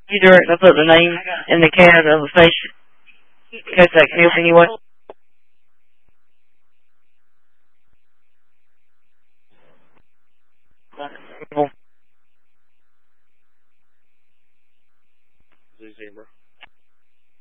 You direct, I put the name and the CAD of the station. In case that can help anyone.